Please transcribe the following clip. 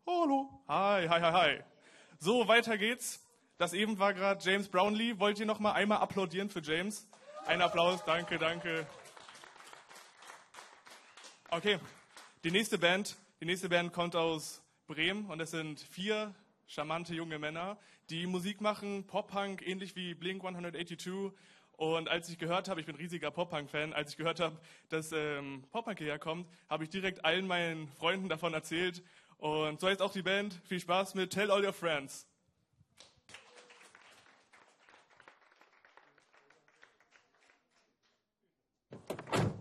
Hallo. Hi, hi, hi, hi. So, weiter geht's. Das eben war gerade James Brownlee. Wollt ihr noch mal einmal applaudieren für James? Ein Applaus, danke, danke. Okay, die nächste Band kommt aus Bremen und es sind 4 charmante junge Männer, die Musik machen, Pop-Punk, ähnlich wie Blink-182. Und als ich gehört habe, ich bin ein riesiger Pop-Punk-Fan, als ich gehört habe, dass Pop-Punk hierher kommt, habe ich direkt allen meinen Freunden davon erzählt. Und so heißt auch die Band. Viel Spaß mit Tell All Your Friends.